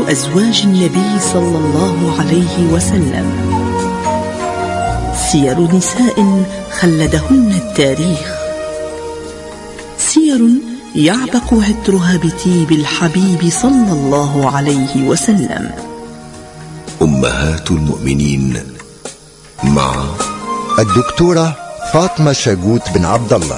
سير أزواج النبي صلى الله عليه وسلم، سير نساء خلدهن التاريخ، سير يعبق عطرها بطيب الحبيب صلى الله عليه وسلم. أمهات المؤمنين مع الدكتورة فاطمة شاقوت بن عبد الله.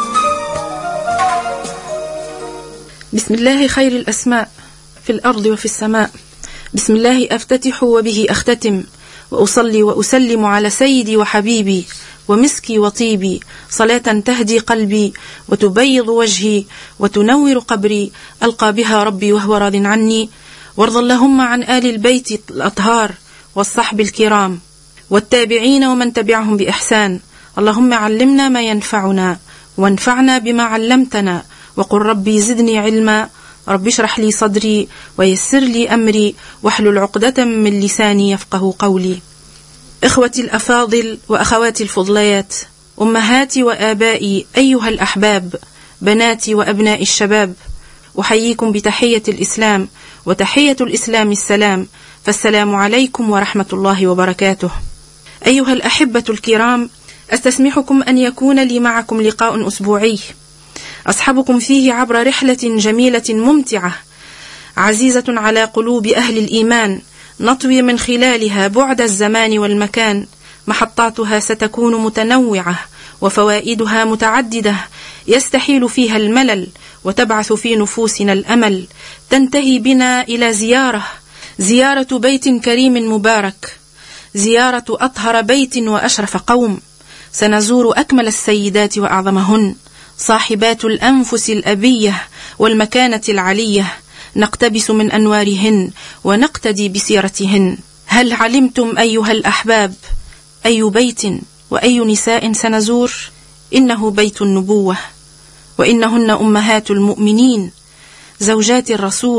بسم الله خير الأسماء في الأرض وفي السماء، بسم الله أفتتح وبه أختتم، وأصلي وأسلم على سيدي وحبيبي ومسكي وطيبي، صلاة تهدي قلبي وتبيض وجهي وتنور قبري، ألقى بها ربي وهو راض عني. وارض اللهم عن آل البيت الأطهار والصحب الكرام والتابعين ومن تبعهم بإحسان. اللهم علمنا ما ينفعنا وانفعنا بما علمتنا، وقل ربي زدني علما، رب اشرح لي صدري ويسر لي أمري واحلل عقدة من لساني يفقه قولي. إخوتي الأفاضل وأخواتي الفضليات، أمهاتي وآبائي أيها الأحباب، بناتي وأبناء الشباب، أحييكم بتحية الإسلام، وتحية الإسلام السلام، فالسلام عليكم ورحمة الله وبركاته. أيها الأحبة الكرام، أستسمحكم أن يكون لي معكم لقاء أسبوعي أصحبكم فيه عبر رحلة جميلة ممتعة عزيزة على قلوب أهل الإيمان، نطوي من خلالها بعد الزمان والمكان. محطاتها ستكون متنوعة وفوائدها متعددة، يستحيل فيها الملل وتبعث في نفوسنا الأمل. تنتهي بنا إلى زيارة بيت كريم مبارك، زيارة أطهر بيت وأشرف قوم. سنزور أكمل السيدات وأعظمهن، صاحبات الأنفس الأبية والمكانة العلية، نقتبس من أنوارهن ونقتدي بسيرتهن. هل علمتم أيها الأحباب أي بيت وأي نساء سنزور؟ إنه بيت النبوة، وإنهن أمهات المؤمنين، زوجات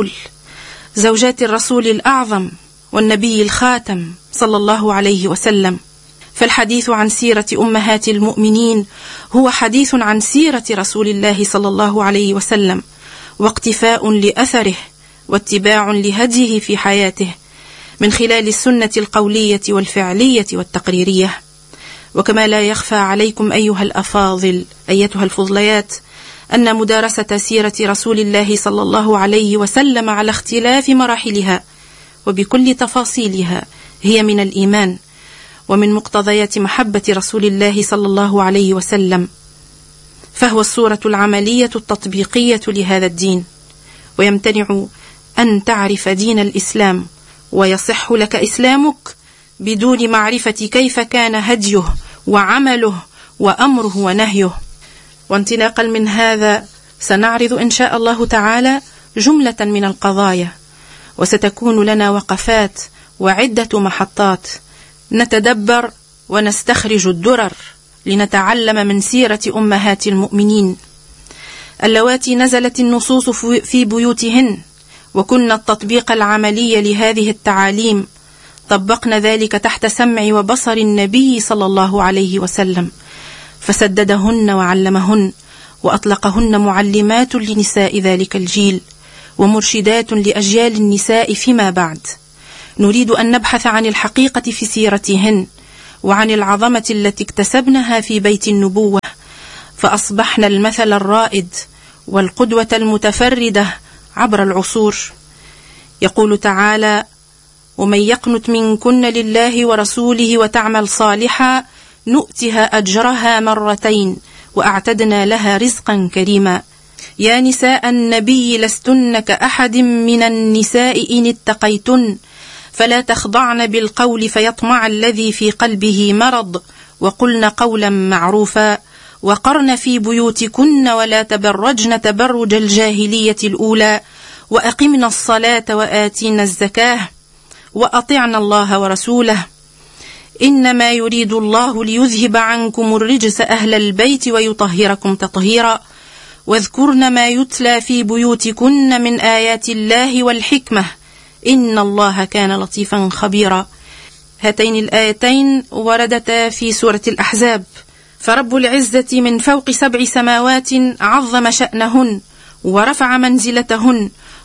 الرسول الأعظم والنبي الخاتم صلى الله عليه وسلم. فالحديث عن سيرة أمهات المؤمنين هو حديث عن سيرة رسول الله صلى الله عليه وسلم، واقتفاء لأثره واتباع لهديه في حياته من خلال السنة القولية والفعلية والتقريرية. وكما لا يخفى عليكم أيها الأفاضل أيتها الفضليات أن مدارسة سيرة رسول الله صلى الله عليه وسلم على اختلاف مراحلها وبكل تفاصيلها هي من الإيمان ومن مقتضيات محبة رسول الله صلى الله عليه وسلم، فهو الصورة العملية التطبيقية لهذا الدين. ويمتنع أن تعرف دين الإسلام ويصح لك إسلامك بدون معرفة كيف كان هديه وعمله وأمره ونهيه. وانطلاقا من هذا سنعرض إن شاء الله تعالى جملة من القضايا، وستكون لنا وقفات وعدة محطات نتدبر ونستخرج الدرر لنتعلم من سيرة أمهات المؤمنين اللواتي نزلت النصوص في بيوتهن، وكن التطبيق العملي لهذه التعاليم طبقن ذلك تحت سمع وبصر النبي صلى الله عليه وسلم، فسددهن وعلمهن وأطلقهن معلمات لنساء ذلك الجيل ومرشدات لأجيال النساء فيما بعد. نريد أن نبحث عن الحقيقة في سيرتهن وعن العظمة التي اكتسبنها في بيت النبوة، فأصبحن المثل الرائد والقدوة المتفردة عبر العصور. يقول تعالى: ومن يقنت منكن لله ورسوله وتعمل صالحا نؤتها أجرها مرتين وأعتدنا لها رزقا كريما. يا نساء النبي لستن كأحد من النساء إن اتقيتن فلا تخضعن بالقول فيطمع الذي في قلبه مرض وقلن قولا معروفا وقرن في بيوتكن ولا تبرجن تبرج الجاهلية الأولى وأقمنا الصلاة وآتينا الزكاة وأطعنا الله ورسوله إنما يريد الله ليذهب عنكم الرجس أهل البيت ويطهركم تطهيرا واذكرن ما يتلى في بيوتكن من آيات الله والحكمة إن الله كان لطيفا خبيرا. هاتين الآيتين وردتا في سورة الأحزاب، فرب العزة من فوق 7 سماوات عظم شأنهن ورفع منزلتهن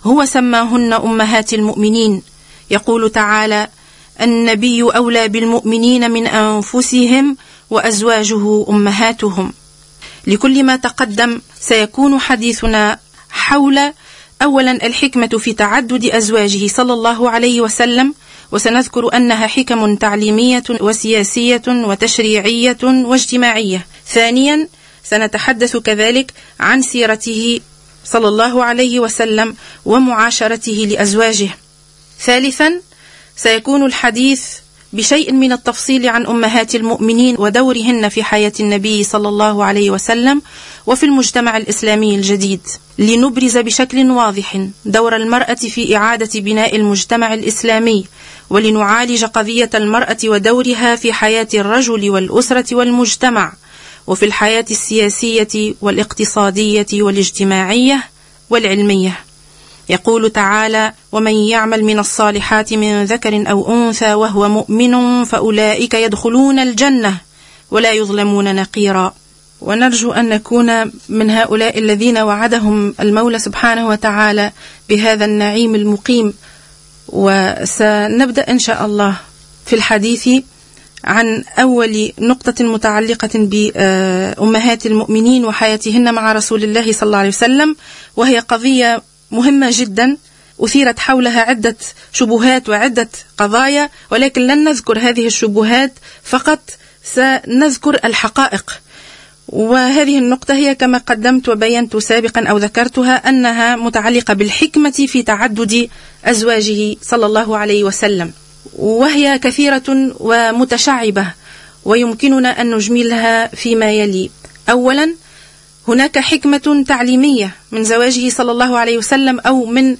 هو سماهن أمهات المؤمنين. يقول تعالى: النبي أولى بالمؤمنين من أنفسهم وأزواجه أمهاتهم. لكل ما تقدم سيكون حديثنا حول أولا الحكمة في تعدد أزواجه صلى الله عليه وسلم، وسنذكر أنها حكم تعليمية وسياسية وتشريعية واجتماعية. ثانيا سنتحدث كذلك عن سيرته صلى الله عليه وسلم ومعاشرته لأزواجه. ثالثا سيكون الحديث بشيء من التفصيل عن أمهات المؤمنين ودورهن في حياة النبي صلى الله عليه وسلم وفي المجتمع الإسلامي الجديد، لنبرز بشكل واضح دور المرأة في إعادة بناء المجتمع الإسلامي، ولنعالج قضية المرأة ودورها في حياة الرجل والأسرة والمجتمع، وفي الحياة السياسية والاقتصادية والاجتماعية والعلمية. يقول تعالى: ومن يعمل من الصالحات من ذكر أو أنثى وهو مؤمن فأولئك يدخلون الجنة ولا يظلمون نقيرا. ونرجو أن نكون من هؤلاء الذين وعدهم المولى سبحانه وتعالى بهذا النعيم المقيم. وسنبدأ إن شاء الله في الحديث عن أول نقطة متعلقة بأمهات المؤمنين وحياتهن مع رسول الله صلى الله عليه وسلم، وهي قضية مهمة جدا أثيرت حولها عدة شبهات وعدة قضايا، ولكن لن نذكر هذه الشبهات فقط، سنذكر الحقائق. وهذه النقطة هي كما قدمت وبينت سابقا أو ذكرتها أنها متعلقة بالحكمة في تعدد أزواجه صلى الله عليه وسلم، وهي كثيرة ومتشعبة ويمكننا أن نجملها فيما يلي. أولا هناك حكمة تعليمية من زواجه صلى الله عليه وسلم أو من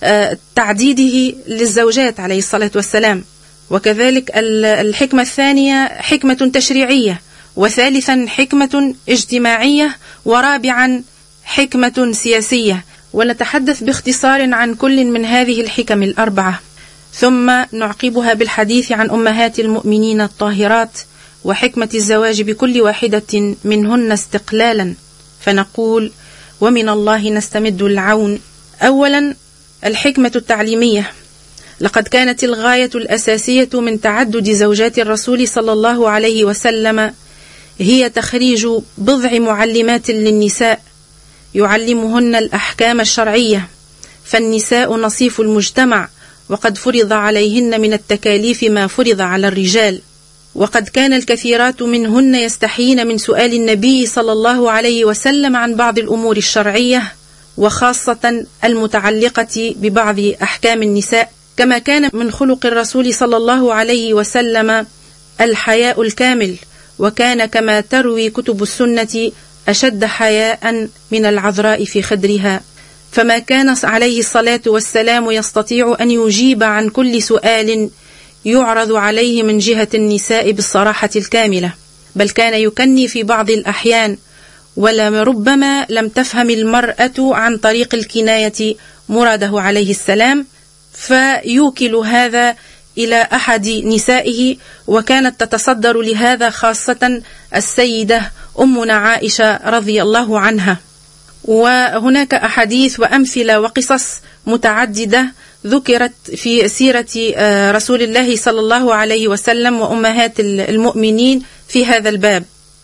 تعديده للزوجات عليه الصلاة والسلام، وكذلك الحكمة الثانية حكمة تشريعية، وثالثا حكمة اجتماعية، ورابعا حكمة سياسية. ونتحدث باختصار عن كل من هذه الحكم الأربعة، ثم نعقبها بالحديث عن أمهات المؤمنين الطاهرات وحكمة الزواج بكل واحدة منهن استقلالا، فنقول: ومن الله نستمد العون. أولا الحكمة التعليمية. لقد كانت الغاية الأساسية من تعدد زوجات الرسول صلى الله عليه وسلم هي تخريج بضع معلمات للنساء يعلمهن الأحكام الشرعية، فالنساء نصيف المجتمع، وقد فرض عليهن من التكاليف ما فرض على الرجال، وقد كان الكثيرات منهن يستحيين من سؤال النبي صلى الله عليه وسلم عن بعض الأمور الشرعية، وخاصة المتعلقة ببعض أحكام النساء. كما كان من خلق الرسول صلى الله عليه وسلم الحياء الكامل، وكان كما تروي كتب السنة أشد حياء من العذراء في خدرها، فما كان عليه الصلاة والسلام يستطيع أن يجيب عن كل سؤال يعرض عليه من جهة النساء بالصراحة الكاملة، بل كان يكني في بعض الأحيان، ولربما لم تفهم المرأة عن طريق الكناية مراده عليه السلام، فيوكل هذا إلى أحد نسائه، وكانت تتصدر لهذا خاصة السيدة أمنا عائشة رضي الله عنها. وهناك أحاديث وأمثلة وقصص متعددة ذكرت في سيرة رسول الله صلى الله عليه وسلم وأمهات المؤمنين في هذا الباب.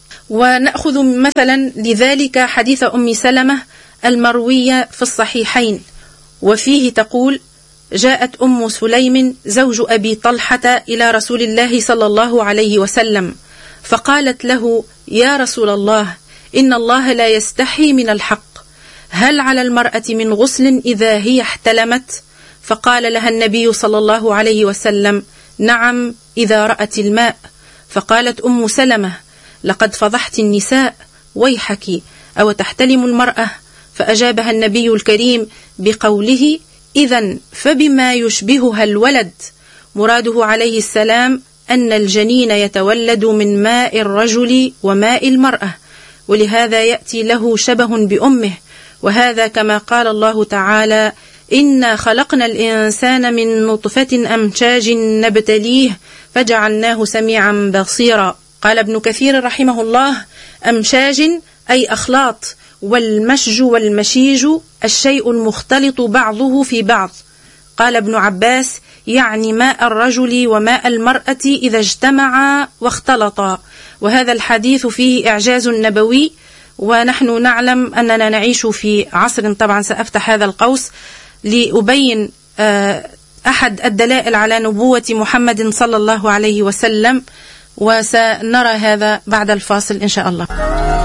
ونأخذ مثلا لذلك حديث أم سلمة المروية في الصحيحين، وفيه تقول: جاءت أم سليم زوج أبي طلحة إلى رسول الله صلى الله عليه وسلم، فقالت له: يا رسول الله، إن الله لا يستحي من الحق، هل على المرأة من غسل إذا هي احتلمت؟ فقال لها النبي صلى الله عليه وسلم: نعم، إذا رأت الماء. فقالت أم سلمة: لقد فضحت النساء، ويحك، أو تحتلم المرأة؟ فأجابها النبي الكريم بقوله: إذن فبما يشبهها الولد، مراده عليه السلام أن الجنين يتولد من ماء الرجل وماء المرأة، ولهذا يأتي له شبه بأمه، وهذا كما قال الله تعالى: إنا خلقنا الإنسان من نطفة أمشاج نبتليه فجعلناه سميعا بصيرا. قال ابن كثير رحمه الله: أمشاج أي أخلاط، والمشج والمشيج الشيء المختلط بعضه في بعض. قال ابن عباس: يعني ماء الرجل وماء المرأة إذا اجتمعا واختلطا. وهذا الحديث فيه إعجاز نبوي، ونحن نعلم أننا نعيش في عصر، طبعا سأفتح هذا القوس لأبين أحد الدلائل على نبوة محمد صلى الله عليه وسلم، وسنرى هذا بعد الفاصل إن شاء الله.